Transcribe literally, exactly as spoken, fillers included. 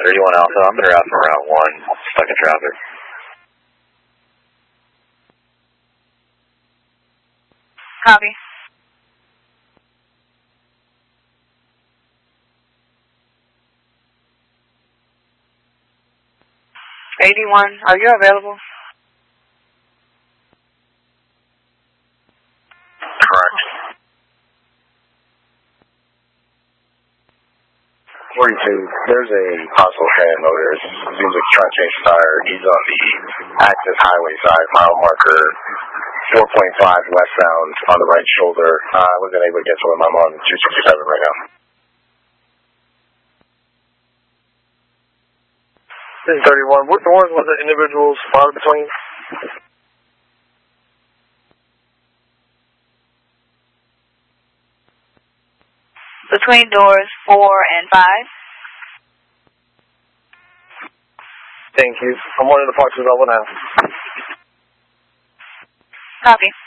thirty-one Alpha, I'm in route for route one, stuck in traffic. Copy. eighty-one, are you available? Correct. forty-two, there's a possible fan motor. It seems like he's trying to change the tire. He's on the Access Highway side, mile marker four point five westbound on the right shoulder. Uh, I wasn't able to get to him. I'm on two sixty-seven right now. thirty-one, what doors was the individual spotted between? Between doors four and five. Thank you. I'm on the Parks level now. Copy.